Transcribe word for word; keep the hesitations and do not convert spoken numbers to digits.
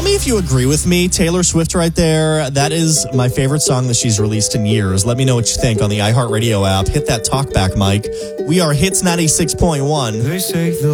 Tell me if you agree with me. Taylor Swift right there. That is my favorite song that she's released in years. Let me know what you think on the iHeartRadio app. Hit that talk back, Mike. We are Hits ninety-six point one. They say the